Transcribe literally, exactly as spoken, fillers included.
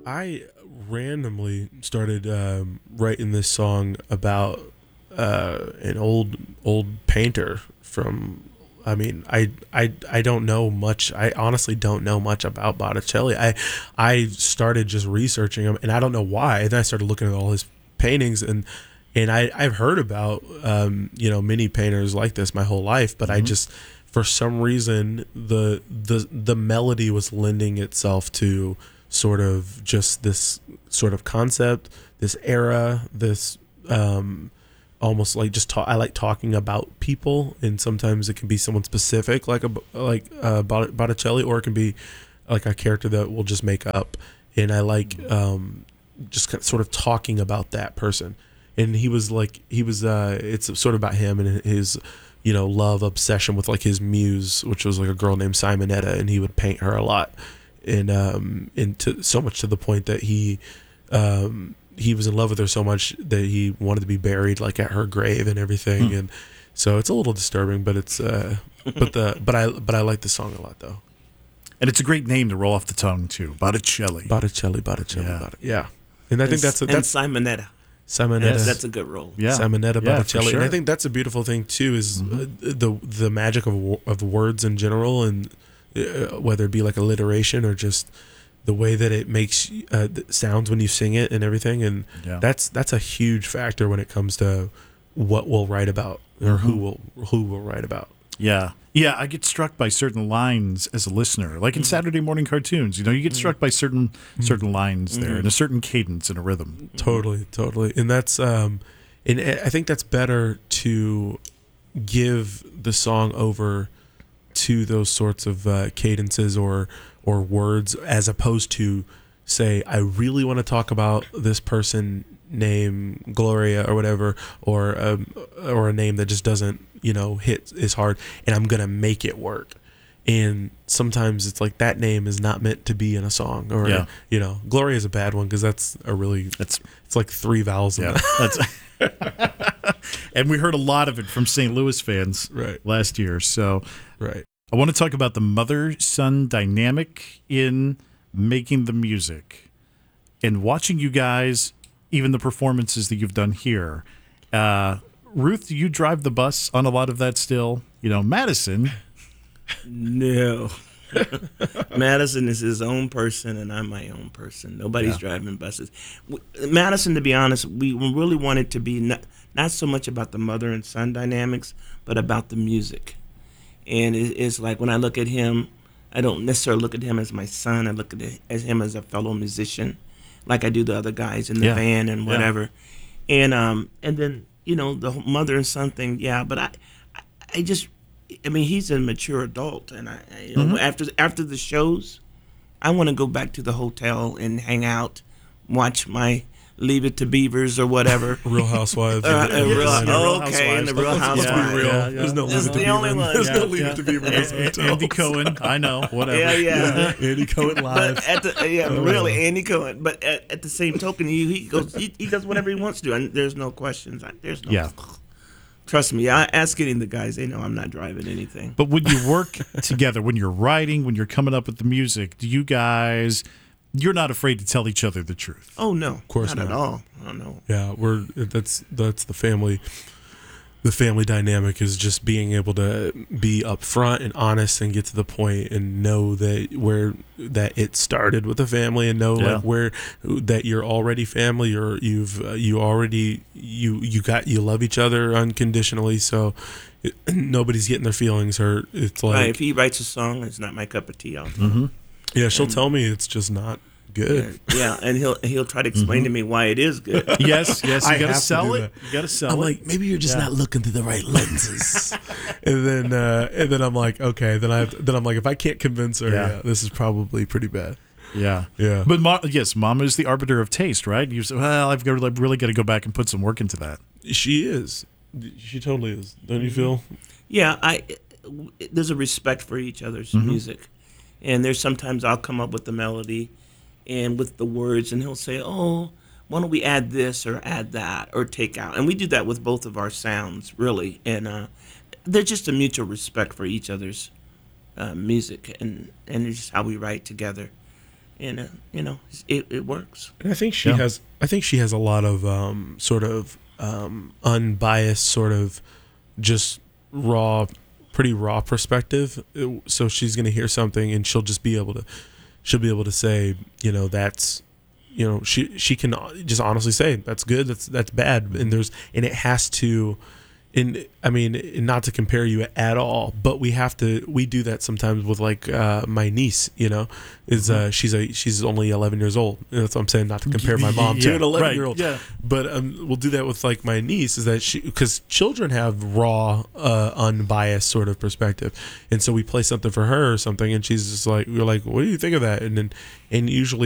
I randomly started um, writing this song about uh, an old old painter from. I mean, I, I I don't know much. I honestly don't know much about Botticelli. I I started just researching him, and I don't know why. And then I started looking at all his paintings, and and I I've heard about um, you know many painters like this my whole life, but mm-hmm. I just for some reason the the the melody was lending itself to sort of just this sort of concept, this era, this um, almost like just talk, I like talking about people, and sometimes it can be someone specific, like a like uh, Botticelli, or it can be like a character that we'll just make up. And I like um, just kind of sort of talking about that person. And he was like, he was, uh, it's sort of about him and his, you know, love obsession with like his muse, which was like a girl named Simonetta, and he would paint her a lot. And um and to so much to the point that he um he was in love with her so much that he wanted to be buried like at her grave and everything. Hmm. And so it's a little disturbing, but it's uh but the but I but I like the song a lot though. And it's a great name to roll off the tongue too. Botticelli. Botticelli, Botticelli, yeah. Botticelli. Yeah. And I think and, that's a, that's and Simonetta. Simonetta. Yes, that's a good role. Yeah. Simonetta yeah, Botticelli. sure. And I think that's a beautiful thing too, is mm-hmm. uh, the the magic of of words in general, and uh, whether it be like alliteration or just the way that it makes uh, sounds when you sing it and everything. And yeah. that's that's a huge factor when it comes to what we'll write about or mm-hmm. who will who will write about. Yeah. Yeah, I get struck by certain lines as a listener, like in mm-hmm. Saturday morning cartoons. You know, you get struck by certain mm-hmm. certain lines mm-hmm. there, and a certain cadence and a rhythm. Totally, totally, and that's um, and I think that's better to give the song over to those sorts of uh, cadences or or words, as opposed to say, I really want to talk about this person named Gloria or whatever, or um, or a name that just doesn't, you know, hit as hard, and I'm gonna make it work. And sometimes it's like that name is not meant to be in a song, or yeah. you know, Gloria is a bad one because that's a really it's it's like three vowels. Yeah, in that. that's and we heard a lot of it from Saint Louis fans right. last year. So right, I want to talk about the mother-son dynamic in making the music and watching you guys. Even the performances that you've done here. Uh, Ruth, do you drive the bus on a lot of that still? You know, Madison. No. Madison is his own person, and I'm my own person. Nobody's yeah. driving buses. Madison, to be honest, we really wanted to be not, not so much about the mother and son dynamics, but about the music. And it's like when I look at him, I don't necessarily look at him as my son. I look at him as a fellow musician, like I do the other guys in the yeah. band and whatever. Yeah. And um and then, you know, the mother and son thing, yeah, but I I, I just I mean, he's a mature adult, and I, I you know, mm-hmm. after after the shows, I want to go back to the hotel and hang out, watch my Leave It to Beavers or whatever. Real Housewives. Uh, and real, Real, oh, okay, and the Real Housewives. Let's be real. Yeah, yeah. There's no Leave It to the only Beaver. one. There's Yeah, no Leave yeah. It to Beaver. And, Andy Cohen, I know, whatever. Yeah, yeah. yeah. Andy Cohen live. But at the, yeah, oh, really, Andy Cohen. But at, at the same token, he, he goes, he, he does whatever he wants to, and there's no questions. There's no. Yeah. Trust me, I ask any of the guys. They know I'm not driving anything. But when you work together, when you're writing, when you're coming up with the music, do you guys? You're not afraid to tell each other the truth. Oh no, of course not, not. at all. Oh no. Yeah, we're that's that's the family. The family dynamic is just being able to be upfront and honest and get to the point and know that where that it started with the family, and know yeah. like where that you're already family, or you've uh, you already you you got you love each other unconditionally. So it, nobody's getting their feelings hurt. It's like right, if he writes a song, it's not my cup of tea. I'll tell mm-hmm. him. Yeah, she'll and, tell me it's just not good. Yeah, yeah, and he'll he'll try to explain mm-hmm. to me why it is good. Yes, yes, you got to sell to it. You got to sell I'm it. I'm like, maybe you're just yeah. not looking through the right lenses. and then uh, and then I'm like, okay, then I have to, then I'm like, if I can't convince her, yeah. yeah, this is probably pretty bad. Yeah, yeah. But Ma- yes, Mama is the arbiter of taste, right? You say, well, I've got to, I've really got to go back and put some work into that. She is. She totally is. Don't you feel? Yeah, I. There's a respect for each other's mm-hmm. music. And there's sometimes I'll come up with the melody and with the words, and he'll say, oh, why don't we add this or add that or take out? And we do that with both of our sounds, really. And uh, there's just a mutual respect for each other's uh, music, and, and it's just how we write together. and uh, you know, it, it works. And I think she Yeah. has. I think she has a lot of um, sort of um, unbiased, sort of just raw, pretty raw perspective. It- So she's gonna hear something, and she'll just be able to, she'll be able to say, you know, that's, you know, she she can just honestly say that's good, that's that's bad, and there's and it has to. And I mean, not to compare you at all, but we have to. We do that sometimes with like uh, my niece. You know, is uh, she's a she's only eleven years old. That's what I'm saying. Not to compare my mom to Yeah, an eleven right, year old. yeah. But um, we'll do that with like my niece. Is that she because children have raw, uh, unbiased sort of perspective, and so we play something for her or something, and she's just like, we're like, what do you think of that? And then and usually